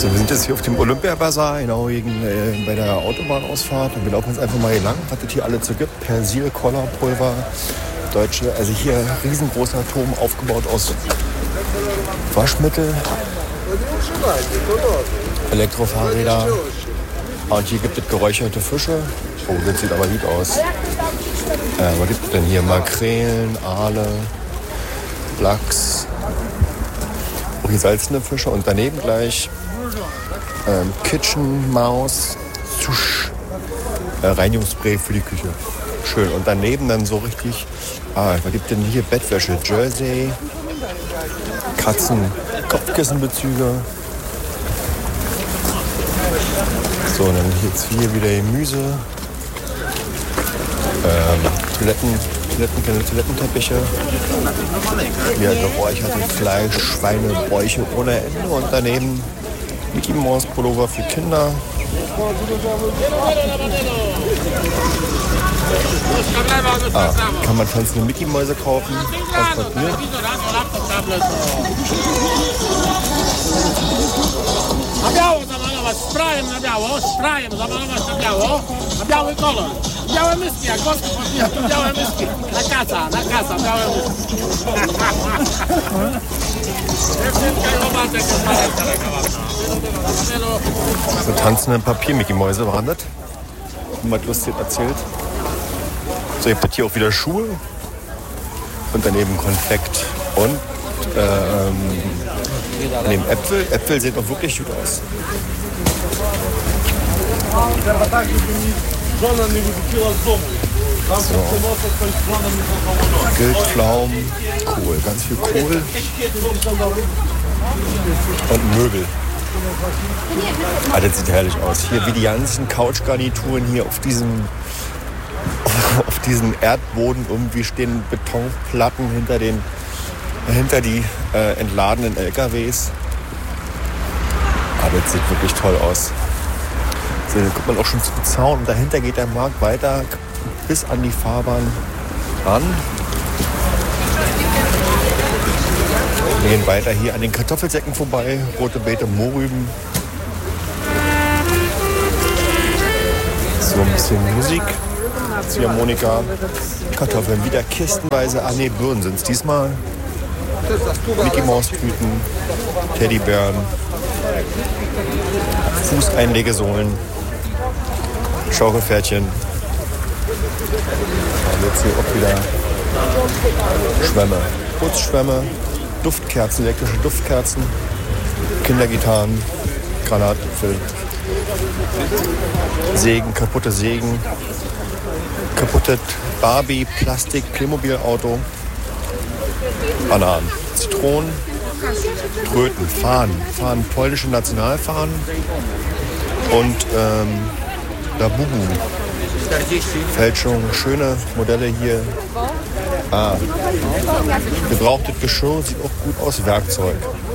So, wir sind jetzt hier auf dem Olympia-Bazar, genau bei der Autobahnausfahrt. Und wir laufen jetzt einfach mal hier lang, was es hier alles so gibt. Persil, Colorpulver, deutsche, also hier riesengroßer Turm aufgebaut aus Waschmittel, Elektrofahrräder. Und hier gibt es geräucherte Fische. Oh, das sieht aber gut aus. Was gibt es denn hier? Makrelen, Aale, Lachs. Auch hier salzene Fische. Und daneben gleich Kitchen Maus, Sush, Reinigungsspray für die Küche. Schön. Und daneben dann so richtig, was gibt denn hier? Bettwäsche, Jersey, Katzen, Kopfkissenbezüge. So, und dann jetzt hier wieder Gemüse, kleine Toilettenteppiche, hier geräucherte Fleisch, Schweinebäuche ohne Ende und daneben Mickey Mouse Pullover für Kinder. Kann man tanzende Mickey Mäuse kaufen aus Papier. Na biało zamalować sprayem na biało biały kolor. Białe myski, jak gorzko podbija, to białe myski. Na kasa, białe myski. So tanzende Papier-Mickey-Mäuse waren das. Jemand lustig erzählt. So, ihr habt hier auch wieder Schuhe. Und daneben Konfekt. Und neben Äpfel. Äpfel sehen auch wirklich gut aus. So. Wildpflaumen, Kohl, ganz viel Kohl und Möbel. Das sieht herrlich aus. Hier wie die ganzen Couchgarnituren hier auf diesem Erdboden irgendwie stehen Betonplatten hinter die entladenen LKWs. Das sieht wirklich toll aus. So, dann kommt man auch schon zum Zaun und dahinter geht der Markt weiter bis an die Fahrbahn ran. Wir gehen weiter hier an den Kartoffelsäcken vorbei, rote Beete, Mohrrüben. So ein bisschen Musik, Ziehharmonika, Kartoffeln, wieder kistenweise. Ah ne, Birnen sind es diesmal. Mickey Maus Tüten, Teddybären, Fußeinlegesohlen, Schaukelpferdchen. Und jetzt hier auch wieder Schwämme, Putzschwämme, Duftkerzen, elektrische Duftkerzen, Kindergitarren, Granatäpfel, Sägen, kaputte Barbie, Plastik, Playmobil-Auto, Bananen, Zitronen, Tröten, Fahnen, polnische Nationalfahnen und Labubu. Fälschung, schöne Modelle hier. Gebrauchtes Geschirr, sieht auch gut aus, Werkzeug.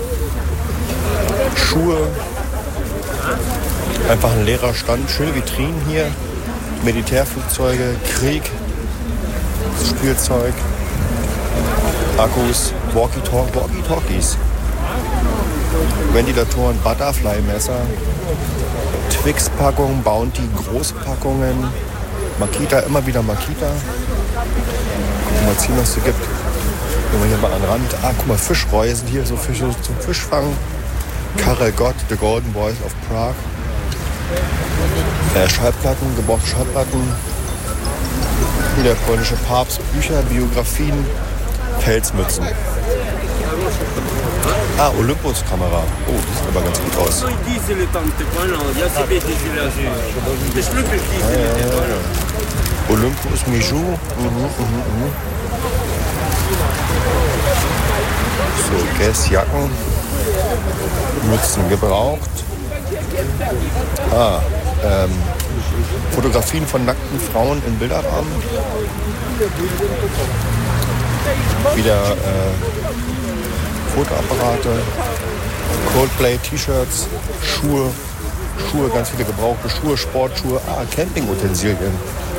Schuhe, einfach ein leerer Stand, schöne Vitrinen hier. Militärflugzeuge, Krieg, Spielzeug, Akkus, Walkie-Talkies, Ventilatoren, Butterfly-Messer, Twix-Packungen, Bounty, Großpackungen, Makita, immer wieder Makita. Gucken wir mal, was hier noch so gibt. Gehen wir hier mal an den Rand. Guck mal, Fischreusen hier, so Fische zum Fischfangen. Karel Gott, The Golden Boys of Prague. Schallplatten, gebrauchte Schallplatten. Hier der polnische Papst, Bücher, Biografien, Pelzmützen. Olympus-Kamera. Oh, die sieht aber ganz gut aus. Olympus Mijou. So, Guess-Jacken. Mützen gebraucht. Fotografien von nackten Frauen in Bilderrahmen. Wieder Fotoapparate, Coldplay, T-Shirts, Schuhe, ganz viele gebrauchte Schuhe, Sportschuhe, Campingutensilien,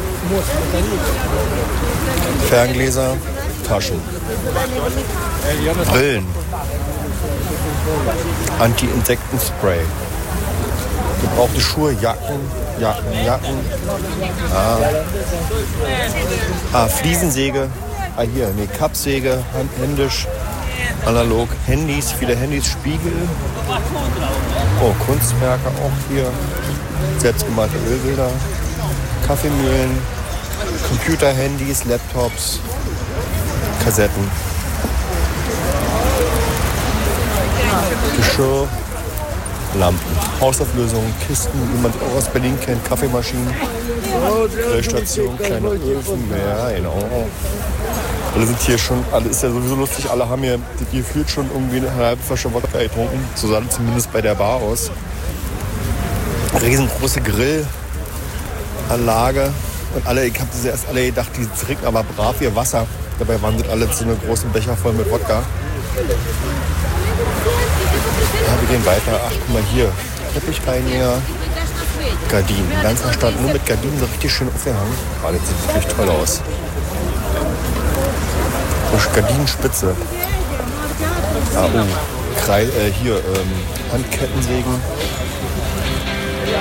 Ferngläser, Taschen, Brillen, Anti-Insektenspray, Gebrauchte Schuhe, Jacken. Fliesensäge. Hier, Kappsäge, händisch, analog. Handys, viele Handys, Spiegel. Oh, Kunstwerke auch hier. Selbstgemalte Ölbilder. Kaffeemühlen. Computer, Handys, Laptops. Kassetten. Geschirr. Lampen, Hausauflösungen, Kisten, wie man auch aus Berlin kennt, Kaffeemaschinen, Grillstation, kleine Öfen, ja, genau. Alle sind hier schon, alles ist ja sowieso lustig, alle haben hier gefühlt schon irgendwie eine halbe Flasche Wodka getrunken, so sah das zumindest bei der Bar aus. Riesengroße Grillanlage und alle, ich habe erst alle gedacht, die trinken aber brav ihr Wasser. Dabei waren das alle so eine großen Becher voll mit Wodka. Ja, wir gehen weiter. Ach, guck mal hier. Teppichreiniger. Gardinen. Ganzer Stand nur mit Gardinen, so richtig schön aufgehangen. Oh, das sieht wirklich toll aus. Gardinenspitze. Handkettensägen.